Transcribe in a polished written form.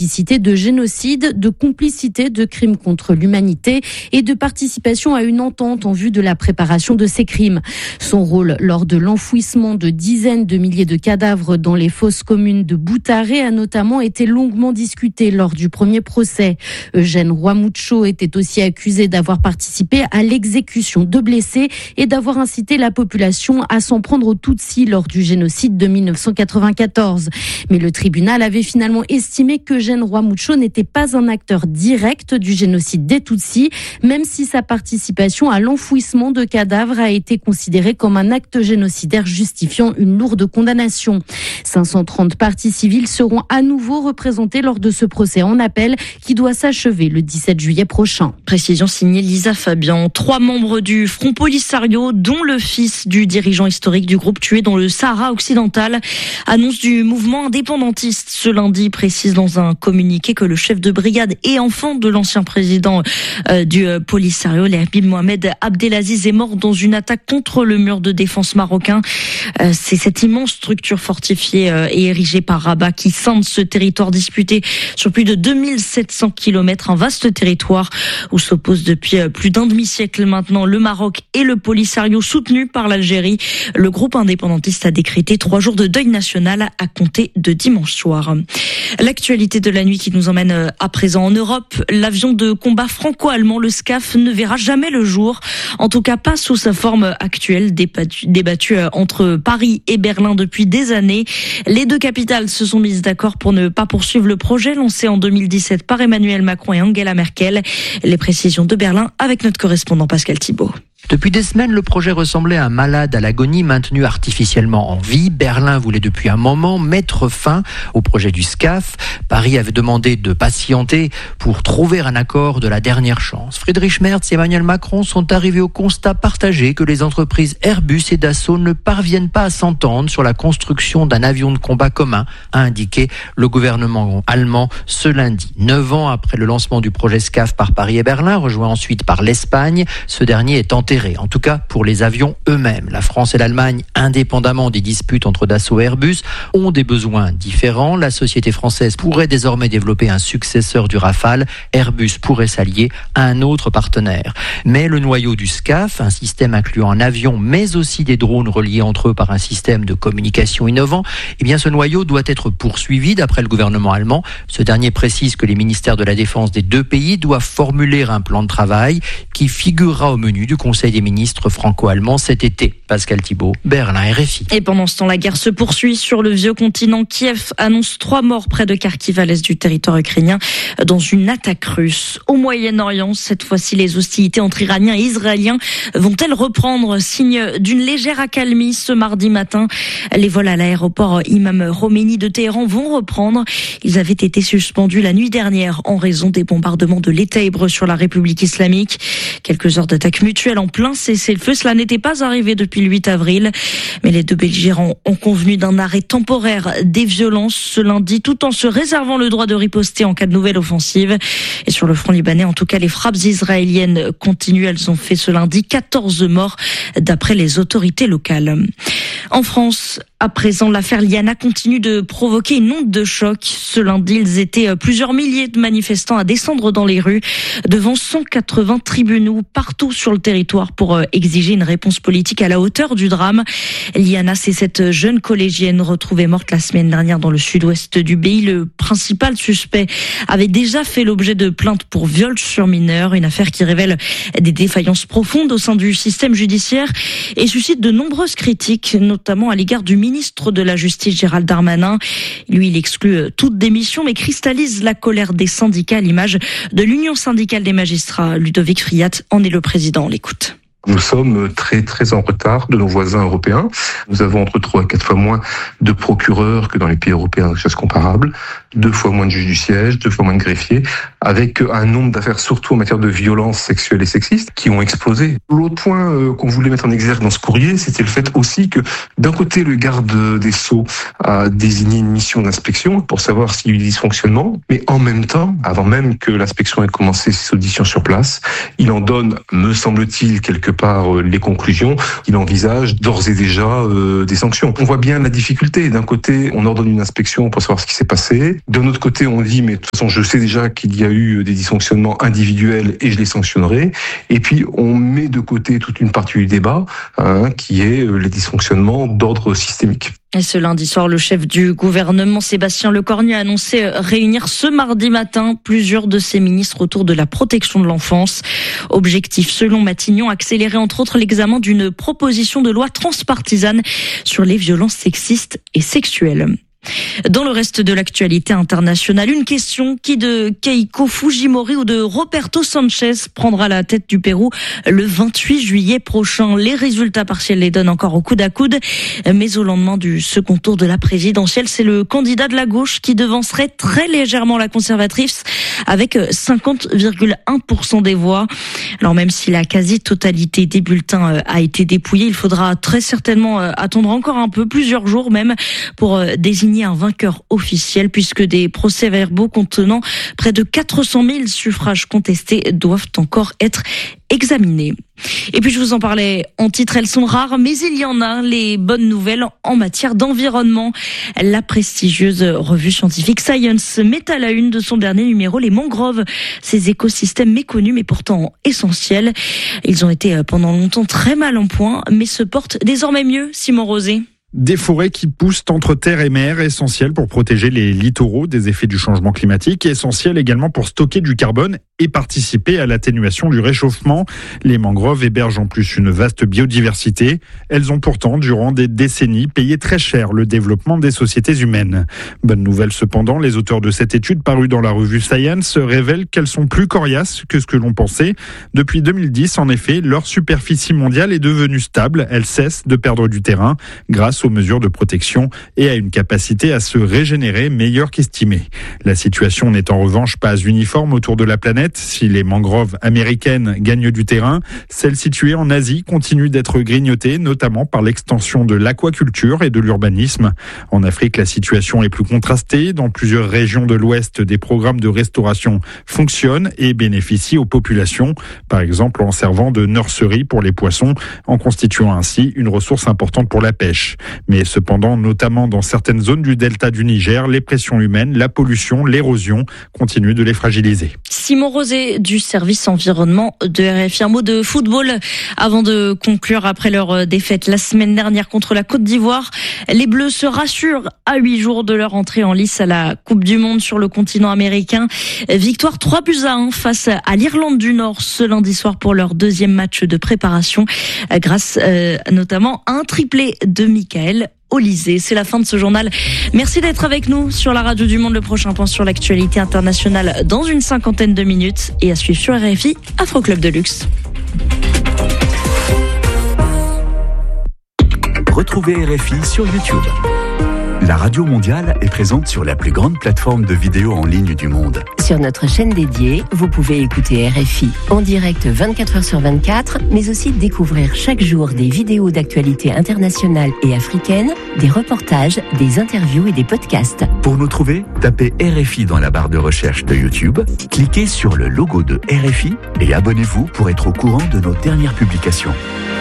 complicité de génocide, de complicité de crimes contre l'humanité et de participation à une entente en vue de la préparation de ces crimes. Son rôle lors de l'enfouissement de dizaines de milliers de cadavres dans les fosses communes de Boutaré a notamment été longuement discuté lors du premier procès. Eugène Rwamucho était aussi accusé d'avoir participé à l'exécution de blessés et d'avoir incité la population à s'en prendre aux Tutsis lors du génocide de 1994. Mais le tribunal avait finalement estimé qu'Eugène Rwamucho n'était pas un acteur direct du génocide des Tutsis, même si sa participation à l'enfouissement de cadavres a été considérée comme un acte génocidaire justifiant une lourde condamnation. 530 parties civiles seront à nouveau représentées lors de ce procès en appel qui doit s'achever le 17 juillet prochain. Précision signée Lisa Fabian. 3 membres du Front Polisario, dont le fils du dirigeant historique du groupe tué dans le Sahara occidental, annonce du mouvement indépendantiste ce lundi, précise dans un communiqué que le chef de brigade et enfant de l'ancien président du Polisario, Habib Mohamed Abdelaziz, est mort dans une attaque contre le mur de défense marocain. C'est cette immense structure fortifiée et érigée par Rabat qui scinde ce territoire disputé sur plus de 2700 kilomètres, un vaste territoire où s'opposent depuis plus d'un demi-siècle maintenant le Maroc et le Polisario soutenu par l'Algérie. Le groupe indépendantiste a décrété 3 jours de deuil national à compter de dimanche soir. L'actualité de la nuit qui nous emmène à présent en Europe. L'avion de combat franco-allemand, le SCAF, ne verra jamais le jour. En tout cas, pas sous sa forme actuelle, débattue entre Paris et Berlin depuis des années. Les deux capitales se sont mises d'accord pour ne pas poursuivre le projet lancé en 2017 par Emmanuel Macron et Angela Merkel. Les précisions de Berlin avec notre correspondant Pascal Thibault. Depuis des semaines, le projet ressemblait à un malade à l'agonie maintenu artificiellement en vie. Berlin voulait depuis un moment mettre fin au projet du SCAF. Paris avait demandé de patienter pour trouver un accord de la dernière chance. Friedrich Merz et Emmanuel Macron sont arrivés au constat partagé que les entreprises Airbus et Dassault ne parviennent pas à s'entendre sur la construction d'un avion de combat commun, a indiqué le gouvernement allemand ce lundi. 9 ans après le lancement du projet SCAF par Paris et Berlin, rejoint ensuite par l'Espagne, ce dernier est enterré. En tout cas, pour les avions eux-mêmes. La France et l'Allemagne, indépendamment des disputes entre Dassault et Airbus, ont des besoins différents. La société française pourrait désormais développer un successeur du Rafale. Airbus pourrait s'allier à un autre partenaire. Mais le noyau du SCAF, un système incluant un avion, mais aussi des drones reliés entre eux par un système de communication innovant, eh bien ce noyau doit être poursuivi d'après le gouvernement allemand. Ce dernier précise que les ministères de la Défense des deux pays doivent formuler un plan de travail qui figurera au menu du Conseil des ministres franco-allemands cet été. Pascal Thibault, Berlin, RFI. Et pendant ce temps, la guerre se poursuit sur le vieux continent. Kiev annonce 3 morts près de Kharkiv à l'est du territoire ukrainien dans une attaque russe. Au Moyen-Orient, cette fois-ci, les hostilités entre Iraniens et Israéliens vont-elles reprendre? Signe d'une légère accalmie ce mardi matin. Les vols à l'aéroport Imam Khomeini de Téhéran vont reprendre. Ils avaient été suspendus la nuit dernière en raison des bombardements de l'État hébreu sur la République islamique. Quelques heures d'attaque mutuelle en plein cessez-le-feu. Cela n'était pas arrivé depuis le 8 avril. Mais les deux belligérants ont convenu d'un arrêt temporaire des violences ce lundi, tout en se réservant le droit de riposter en cas de nouvelle offensive. Et sur le front libanais, en tout cas, les frappes israéliennes continuent. Elles ont fait ce lundi 14 morts d'après les autorités locales. En France, à présent, l'affaire Liana continue de provoquer une onde de choc. Ce lundi, ils étaient plusieurs milliers de manifestants à descendre dans les rues devant 180 tribunaux partout sur le territoire pour exiger une réponse politique à la hauteur du drame. Liana, c'est cette jeune collégienne retrouvée morte la semaine dernière dans le sud-ouest du pays. Le principal suspect avait déjà fait l'objet de plaintes pour viol sur mineur, une affaire qui révèle des défaillances profondes au sein du système judiciaire et suscite de nombreuses critiques, notamment à l'égard du ministre de la Justice Gérald Darmanin. Lui, il exclut toute démission mais cristallise la colère des syndicats à l'image de l'Union syndicale des magistrats. Ludovic Friat en est le président. On l'écoute. Nous sommes très en retard de nos voisins européens. Nous avons entre 3 et 4 fois moins de procureurs que dans les pays européens de choses comparables, 2 fois moins de juges du siège, 2 fois moins de greffiers, avec un nombre d'affaires surtout en matière de violences sexuelles et sexistes qui ont explosé. L'autre point qu'on voulait mettre en exergue dans ce courrier, c'était le fait aussi que d'un côté, le garde des Sceaux a désigné une mission d'inspection pour savoir s'il y a eu des dysfonctionnements, mais en même temps, avant même que l'inspection ait commencé ses auditions sur place, il en donne, me semble-t-il, quelques part les conclusions, il envisage d'ores et déjà des sanctions. On voit bien la difficulté. D'un côté, on ordonne une inspection pour savoir ce qui s'est passé. D'un autre côté, on dit, mais de toute façon, je sais déjà qu'il y a eu des dysfonctionnements individuels et je les sanctionnerai. Et puis, on met de côté toute une partie du débat, qui est les dysfonctionnements d'ordre systémique. Et ce lundi soir, le chef du gouvernement, Sébastien Lecornu, a annoncé réunir ce mardi matin plusieurs de ses ministres autour de la protection de l'enfance. Objectif, selon Matignon, accélérer entre autres l'examen d'une proposition de loi transpartisane sur les violences sexistes et sexuelles. Dans le reste de l'actualité internationale, une question: qui de Keiko Fujimori ou de Roberto Sanchez prendra la tête du Pérou le 28 juillet prochain? Les résultats partiels les donnent encore au coude à coude, mais au lendemain du second tour de la présidentielle, c'est le candidat de la gauche qui devancerait très légèrement la conservatrice avec 50,1% des voix. Alors même si la quasi-totalité des bulletins a été dépouillée, il faudra très certainement attendre encore un peu, plusieurs jours même, pour désigner un vainqueur officiel, puisque des procès-verbaux contenant près de 400 000 suffrages contestés doivent encore être examinés. Et puis je vous en parlais en titre, elles sont rares, mais il y en a, les bonnes nouvelles en matière d'environnement. La prestigieuse revue scientifique Science met à la une de son dernier numéro les mangroves, ces écosystèmes méconnus mais pourtant essentiels. Ils ont été pendant longtemps très mal en point, mais se portent désormais mieux, Simon Rosé. Des forêts qui poussent entre terre et mer, essentielles pour protéger les littoraux des effets du changement climatique, essentielles également pour stocker du carbone et participer à l'atténuation du réchauffement. Les mangroves hébergent en plus une vaste biodiversité. Elles ont pourtant, durant des décennies, payé très cher le développement des sociétés humaines. Bonne nouvelle cependant, les auteurs de cette étude parue dans la revue Science révèlent qu'elles sont plus coriaces que ce que l'on pensait. Depuis 2010, en effet, leur superficie mondiale est devenue stable. Elles cessent de perdre du terrain grâce aux mesures de protection et à une capacité à se régénérer meilleure qu'estimée. La situation n'est en revanche pas uniforme autour de la planète. Si les mangroves américaines gagnent du terrain, celles situées en Asie continuent d'être grignotées, notamment par l'extension de l'aquaculture et de l'urbanisme. En Afrique, la situation est plus contrastée. Dans plusieurs régions de l'Ouest, des programmes de restauration fonctionnent et bénéficient aux populations, par exemple en servant de nurseries pour les poissons, en constituant ainsi une ressource importante pour la pêche. Mais cependant, notamment dans certaines zones du delta du Niger, les pressions humaines, la pollution, l'érosion continuent de les fragiliser. Simon Rosé du service environnement de RFI. Un mot de football avant de conclure. Après leur défaite la semaine dernière contre la Côte d'Ivoire, les Bleus se rassurent à 8 jours de leur entrée en lice à la Coupe du Monde sur le continent américain. Victoire 3-1 face à l'Irlande du Nord ce lundi soir pour leur deuxième match de préparation, grâce notamment à un triplé de Michael Olysée. C'est la fin de ce journal. Merci d'être avec nous sur la Radio du Monde. Le prochain point sur l'actualité internationale dans une 50aine de minutes et à suivre sur RFI Afro Club de Luxe. Retrouvez RFI sur YouTube. La Radio Mondiale est présente sur la plus grande plateforme de vidéos en ligne du monde. Sur notre chaîne dédiée, vous pouvez écouter RFI en direct 24h/24, mais aussi découvrir chaque jour des vidéos d'actualité internationale et africaine, des reportages, des interviews et des podcasts. Pour nous trouver, tapez RFI dans la barre de recherche de YouTube, cliquez sur le logo de RFI et abonnez-vous pour être au courant de nos dernières publications.